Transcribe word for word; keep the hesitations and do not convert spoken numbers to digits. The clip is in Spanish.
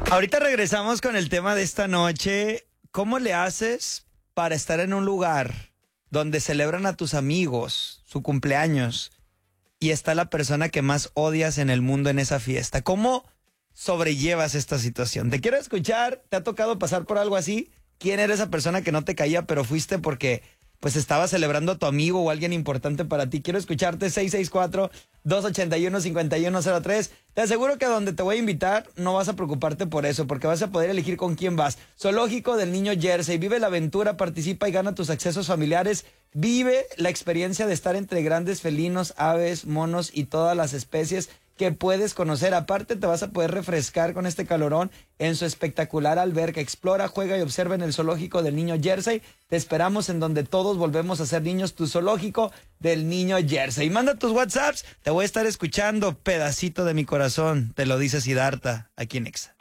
Ahorita regresamos con el tema de esta noche. ¿Cómo le haces para estar en un lugar donde celebran a tus amigos su cumpleaños y está la persona que más odias en el mundo en esa fiesta? ¿Cómo sobrellevas esta situación? Te quiero escuchar. ¿Te ha tocado pasar por algo así? ¿Quién era esa persona que no te caía pero fuiste porque pues estaba celebrando a tu amigo o alguien importante para ti? Quiero escucharte. Seis seis cuatro, dos ocho uno, cinco uno cero tres. Te aseguro que a donde te voy a invitar no vas a preocuparte por eso, porque vas a poder elegir con quién vas. Zoológico del Niño Jersey. Vive la aventura, participa y gana tus accesos familiares. Vive la experiencia de estar entre grandes felinos, aves, monos y todas las especies que puedes conocer. Aparte, te vas a poder refrescar con este calorón en su espectacular alberca. Explora, juega y observa en el Zoológico del Niño Jersey. Te esperamos en donde todos volvemos a ser niños, tu Zoológico del Niño Jersey. Manda tus WhatsApps, te voy a estar escuchando. Pedacito de mi corazón, te lo dice Siddhartha, aquí en Exa.